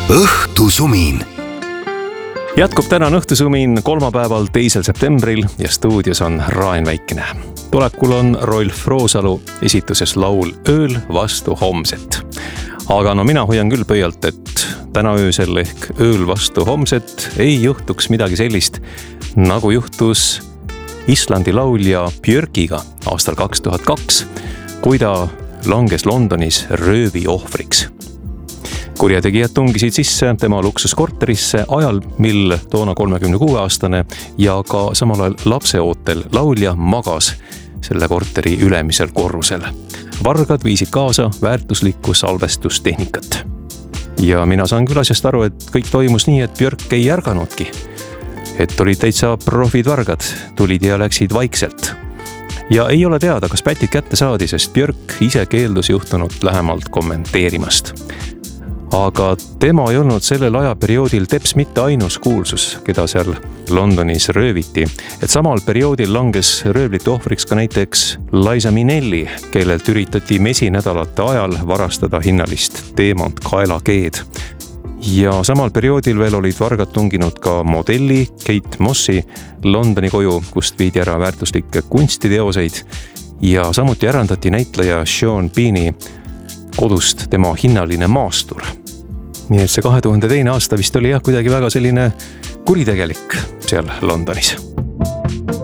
õhtusumin. Jätkub tänane õhtusumin kolmapäeval 2. septembril ja stuudios on Raen Väikene. Tulekul on Rolf Roosalu esituses laul Ööl vastu homset. Aga mina hoian küll pöialt, et täna öösel ehk ööl vastu homset ei juhtuks midagi sellist, nagu juhtus Islandi laulja Björkiga aastal 2002, kui ta langes Londonis röövi ohvriks. Kurjategijad tungisid sisse tema luksuskorterisse ajal, mil toona 36-aastane ja ka samal ajal lapseootel laulja magas selle korteri ülemisel korrusel. Vargad viisid kaasa väärtuslikku salvestustehnikat. Ja mina saan küll asjast aru, et kõik toimus nii, et Björk ei ärganudki. Et olid täitsa profid vargad, tulid ja läksid vaikselt. Ja ei ole teada, kas pätid kätte saadi, sest Björk ise keeldus juhtunut lähemalt kommenteerimast. Aga tema ei olnud sellel ajaperioodil teps mitte ainus kuulsus, keda seal Londonis rööviti. Et samal perioodil langes röövlite ohvriks ka näiteks Liza Minnelli, kellelt üritati mesinädalate ajal varastada hinnalist teemant kaelakeed. Ja samal perioodil veel olid vargad tunginud ka modelli Kate Mossi Londoni koju, kust viidi ära väärtuslikke kunstiteoseid ja samuti ärandati näitleja Sean Bean'i kodust tema hinnaline maastur. Nii et see 2002. aasta vist oli kuidagi väga selline kuritegelik seal Londonis.